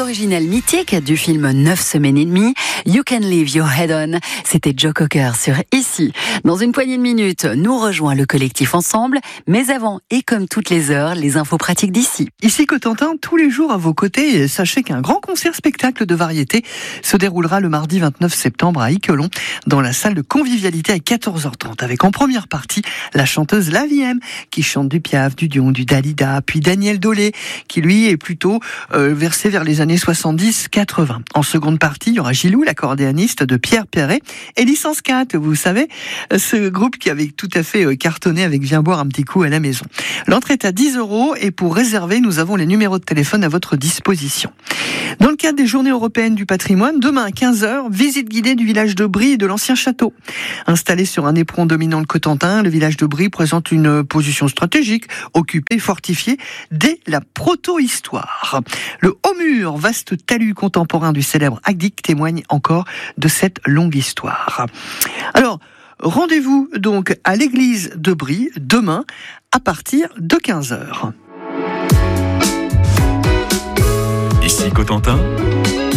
l'original mythique du film 9 semaines et demie, You Can Leave Your Head On. C'était Joe Cocker sur Ici. Dans une poignée de minutes, nous rejoint le collectif Ensemble. Mais avant, et comme toutes les heures, les infos pratiques d'ici. Ici Cotentin, tous les jours à vos côtés, et sachez qu'un grand concert-spectacle de variété se déroulera le mardi 29 septembre à Iquelon, dans la salle de convivialité à 14h30, avec en première partie la chanteuse Lavie M, qui chante du Piaf, du Dion, du Dalida, puis Daniel Dolé, qui lui est plutôt versé vers les années 70-80. En seconde partie, il y aura Gilou, l'accordéoniste de Pierre Perret, et Licence 4, vous savez, ce groupe qui avait tout à fait cartonné avec Viens boire un petit coup à la maison. L'entrée est à 10 € et pour réserver, nous avons les numéros de téléphone à votre disposition. Dans le cadre des Journées européennes du patrimoine, demain à 15h, visite guidée du village de Brie et de l'ancien château. Installé sur un éperon dominant le Cotentin, le village de Brie présente une position stratégique, occupée et fortifiée dès la proto-histoire. Le Haut-Mur, vaste talus contemporain du célèbre Agdic, témoigne encore de cette longue histoire. Alors, rendez-vous donc à l'église de Brie demain à partir de 15h. Ici Cotentin,